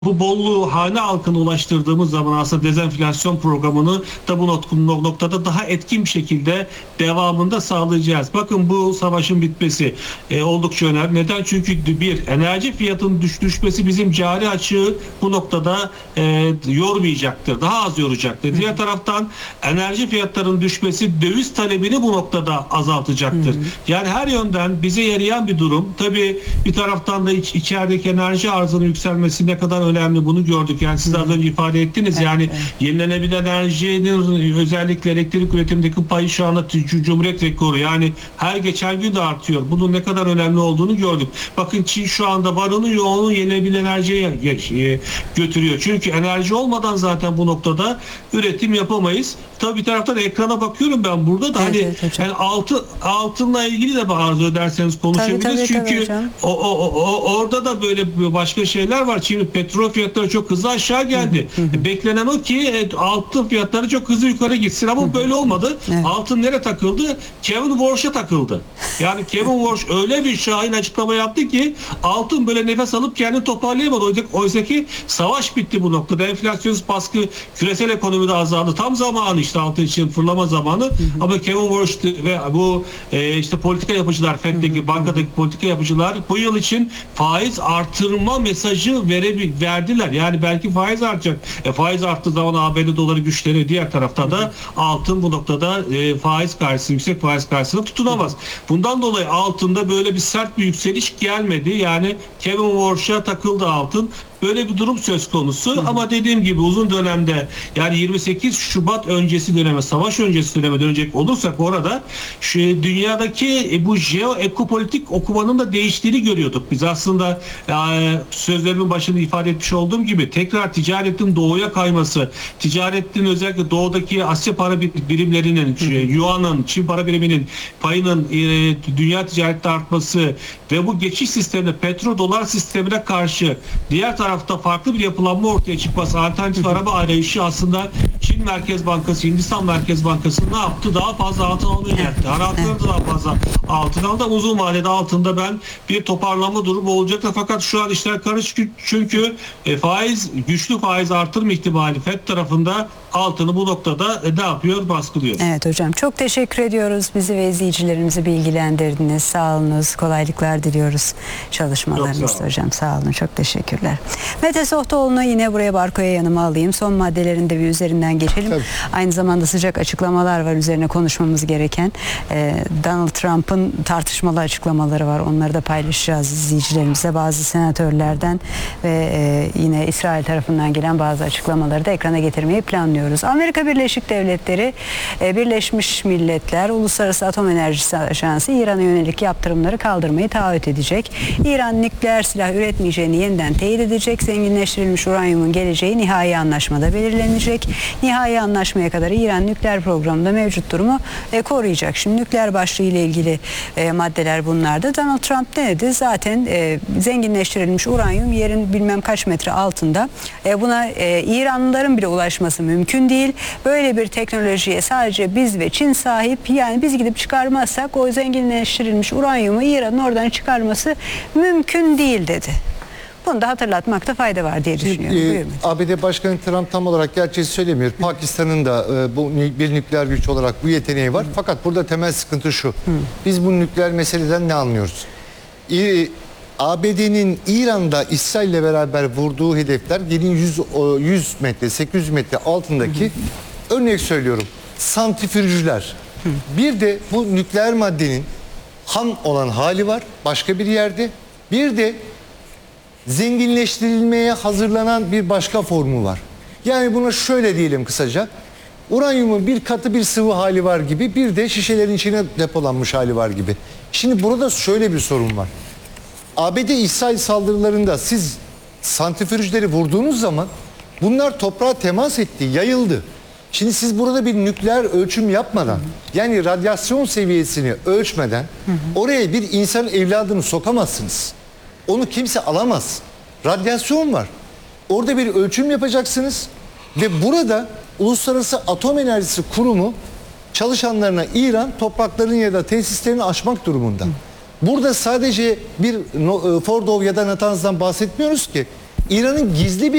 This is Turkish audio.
Bu bolluğu hane halkına ulaştırdığımız zaman aslında dezenflasyon programını da bu noktada daha etkin bir şekilde devamında sağlayacağız. Bakın bu savaşın bitmesi oldukça önemli. Neden? Çünkü bir, enerji fiyatının düşmesi bizim cari açığı bu noktada yormayacaktır. Daha az yoracaktır. Diğer taraftan enerji fiyatlarının düşmesi döviz talebini bu noktada azaltacaktır. Yani her yönden bize yarayan bir durum. Tabii bir taraftan da içerideki enerji arzının yükselmesi ne kadar önemli, bunu gördük. Yani siz az önce ifade ettiniz. Evet, yani yenilenebilir enerjinin özellikle elektrik üretimindeki payı şu anda Cumhuriyet rekoru. Yani her geçen gün de artıyor. Bunun ne kadar önemli olduğunu gördük. Bakın Çin şu anda varını yoğunu yenilenebilir enerjiye götürüyor. Çünkü enerji olmadan zaten bu noktada üretim yapamayız. Tabii bir taraftan ekrana bakıyorum ben burada da yani altınla ilgili de arzu ederseniz konuşabiliriz. Çünkü orada da böyle başka şeyler var. Şimdi petrol fiyatları çok hızlı aşağı geldi. Beklenen o ki altın fiyatları çok hızlı yukarı gitsin ama böyle olmadı. Evet. Altın nereye takıldı? Kevin Warsh'a takıldı. Yani Kevin Warsh öyle bir şahin açıklama yaptı ki altın böyle nefes alıp kendini toparlayamadı. Oysa ki savaş bitti bu noktada. Enflasyonist baskı küresel ekonomide azaldı. Tam zamanı işte altın için fırlama zamanı. Ama Kevin Warsh ve bu işte politika yapıcılar, FED'deki bankadaki politika yapıcılar bu yıl için faiz artırma mesajı verdiler. Yani belki faiz artacak. Faiz arttığı zaman ABD doları güçleniyor. Diğer tarafta da altın bu noktada faiz karşısında, yüksek faiz karşısında tutunamaz. Bundan dolayı altında böyle bir sert bir yükseliş gelmedi. Yani Kevin Warsh'a takıldı altın. Böyle bir durum söz konusu ama dediğim gibi uzun dönemde yani 28 Şubat öncesi döneme, savaş öncesi döneme dönecek olursak orada dünyadaki bu jeoekopolitik okumanın da değiştiğini görüyorduk. Biz aslında sözlerimin başında ifade etmiş olduğum gibi tekrar ticaretin doğuya kayması, ticaretin özellikle doğudaki Asya para birimlerinin, Yuan'ın, Çin para biriminin payının dünya ticarette artması ve bu geçiş sisteminde petrodolar sistemine karşı diğer tarafta farklı bir yapılanma ortaya çıkması, alternatif araba arayışı aslında Çin Merkez Bankası, Hindistan Merkez Bankası ne yaptı? Daha fazla altın almaya geldi. Altınları da daha fazla altın aldı. Uzun vadede altında ben bir toparlanma durumu olacak da fakat şu an işler karışık çünkü güçlü faiz artırma ihtimali FED tarafında altını bu noktada ne yapıyor? Baskılıyor. Evet hocam, çok teşekkür ediyoruz. Bizi ve izleyicilerimizi bilgilendirdiniz. Sağ olunuz. Kolaylıklar diliyoruz çalışmalarınızda hocam. Sağ olun. Çok teşekkürler. Mete Sohtoğlu'nu yine buraya barkoya yanıma alayım. Son maddelerinde bir üzerinden geçelim. Tabii. Aynı zamanda sıcak açıklamalar var üzerine konuşmamız gereken. Donald Trump'ın tartışmalı açıklamaları var. Onları da paylaşacağız izleyicilerimize. Bazı senatörlerden ve yine İsrail tarafından gelen bazı açıklamaları da ekrana getirmeyi planlıyoruz. Amerika Birleşik Devletleri, Birleşmiş Milletler, Uluslararası Atom Enerjisi Ajansı İran'a yönelik yaptırımları kaldırmayı taahhüt edecek. İran nükleer silah üretmeyeceğini yeniden teyit edecek. Zenginleştirilmiş uranyumun geleceği nihai anlaşmada belirlenecek. Nihai anlaşmaya kadar İran nükleer programında mevcut durumu koruyacak. Şimdi nükleer başlığı ile ilgili maddeler bunlardı. Donald Trump ne dedi? Zaten zenginleştirilmiş uranyum yerin bilmem kaç metre altında. Buna İranlıların bile ulaşması mümkün değil. Böyle bir teknolojiye sadece biz ve Çin sahip. Yani biz gidip çıkarmazsak o zenginleştirilmiş uranyumu İran'ın oradan çıkarması mümkün değil dedi. Bunu da hatırlatmakta fayda var diye düşünüyorum. ABD Başkanı Trump tam olarak gerçeği söylemiyor. Pakistan'ın da bu bir nükleer güç olarak bu yeteneği var. Fakat burada temel sıkıntı şu. Biz bu nükleer meseleden ne anlıyoruz? ABD'nin İran'da İsrail'le beraber vurduğu hedefler yerin 100 metre, 800 metre altındaki örnek söylüyorum santrifüjler. Bir de bu nükleer maddenin ham olan hali var başka bir yerde. Bir de zenginleştirilmeye hazırlanan bir başka formu var. Yani buna şöyle diyelim kısaca. Uranyumun bir katı bir sıvı hali var gibi, bir de şişelerin içine depolanmış hali var gibi. Şimdi burada şöyle bir sorun var. ABD İsrail saldırılarında siz santrifüjleri vurduğunuz zaman bunlar toprağa temas etti, yayıldı. Şimdi siz burada bir nükleer ölçüm yapmadan, yani radyasyon seviyesini ölçmeden oraya bir insan evladını sokamazsınız. Onu kimse alamaz. Radyasyon var. Orada bir ölçüm yapacaksınız ve burada Uluslararası Atom Enerjisi Kurumu çalışanlarına İran topraklarını ya da tesislerini aşmak durumunda. Burada sadece bir Fordov ya da Natanz'dan bahsetmiyoruz ki. İran'ın gizli bir